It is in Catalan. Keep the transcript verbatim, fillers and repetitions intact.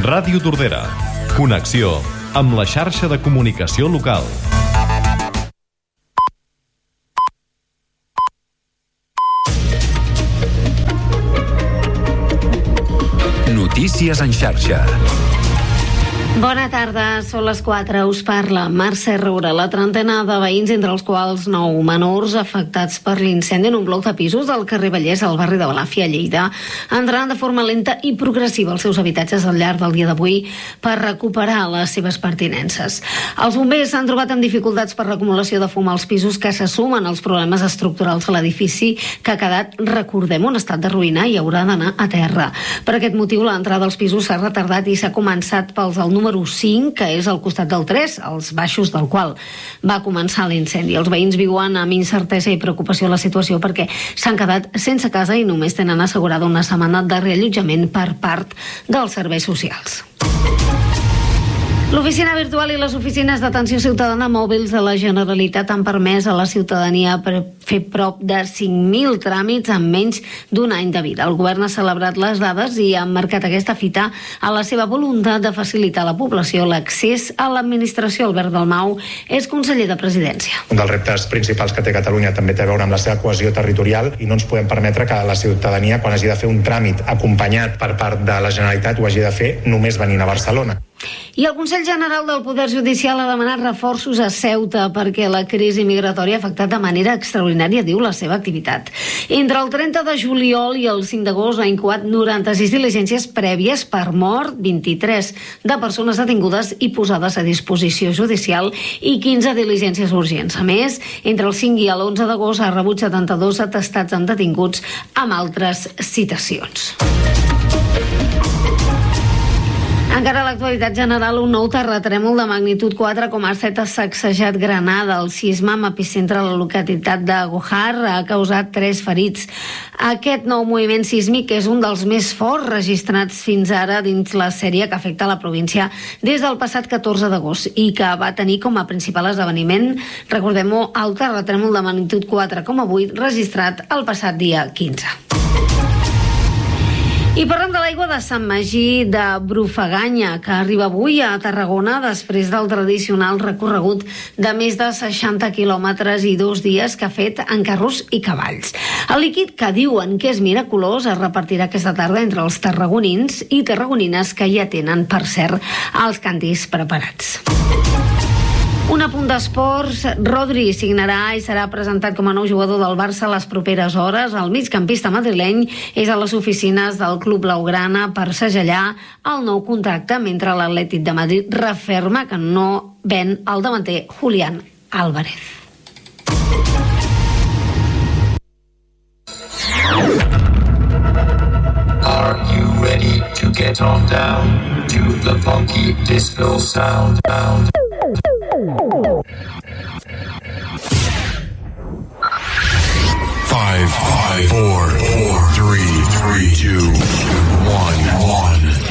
Ràdio Tordera. Connexió amb la xarxa de comunicació local. Notícies en xarxa. Bona tarda, són les quatre, us parla Mercè Roura. La trentena de veïns, entre els quals nou menors afectats per l'incendi en un bloc de pisos del carrer Vallès, al barri de Balàfia, a Lleida, entraran de forma lenta i progressiva als seus habitatges al llarg del dia d'avui per recuperar les seves pertinences. Els bombers s'han trobat amb dificultats per l'acumulació de fum als pisos que se sumen als problemes estructurals de l'edifici, que ha quedat, recordem, un estat de ruïna i haurà d'anar a terra. Per aquest motiu, l'entrada als pisos s'ha retardat i s'ha començat pels del número cinc, que és al costat del tres, als baixos del qual va començar l'incendi. Els veïns viuen amb incertesa i preocupació la situació perquè s'han quedat sense casa i només tenen assegurada una setmana de reallotjament per part dels serveis socials. L'oficina virtual i les oficines d'atenció ciutadana mòbils de la Generalitat han permès a la ciutadania fer prop de cinc mil tràmits en menys d'un any de vida. El govern ha celebrat les dades i ha marcat aquesta fita a la seva voluntat de facilitar a la població l'accés a l'administració. Albert Dalmau és conseller de Presidència. Un dels reptes principals que té Catalunya també té a veure amb la seva cohesió territorial i no ens podem permetre que la ciutadania, quan hagi de fer un tràmit acompanyat per part de la Generalitat, ho hagi de fer només venint a Barcelona. I el Consell General del Poder Judicial ha demanat reforços a Ceuta perquè la crisi migratòria ha afectat de manera extraordinària, diu, la seva activitat. Entre el trenta de juliol i el cinc d'agost ha incoat noranta-sis diligències prèvies per mort, vint-i-tres de persones detingudes i posades a disposició judicial i quinze diligències urgents. A més, entre el cinc i l'onze d'agost ha rebut setanta-dos atestats amb detinguts amb altres citacions. Encara a l'actualitat general, un nou terratrèmol de magnitud quatre coma set ha sacsejat Granada. El sisme amb epicentre a la localitat de Gojar ha causat tres ferits. Aquest nou moviment sísmic és un dels més forts registrats fins ara dins la sèrie que afecta la província des del passat catorze d'agost i que va tenir com a principal esdeveniment, recordem-ho, el terratrèmol de magnitud quatre coma vuit registrat el passat dia quinze. I parlem de l'aigua de Sant Magí de Brufaganya, que arriba avui a Tarragona després del tradicional recorregut de més de seixanta quilòmetres i dos dies que ha fet en carros i cavalls. El líquid, que diuen que és miraculós, es repartirà aquesta tarda entre els tarragonins i tarragonines que ja tenen, per cert, els càntirs preparats. Un apunt d'esports, Rodri signarà i serà presentat com a nou jugador del Barça a les properes hores. El migcampista madrileny és a les oficines del Club Blaugrana per segellar el nou contracte, mentre l'Atlètic de Madrid referma que no ven el davanter Julián Álvarez. Are you ready to get on down to the funky disco sound? sound. Five, five, four, four, three, three, two, one, one.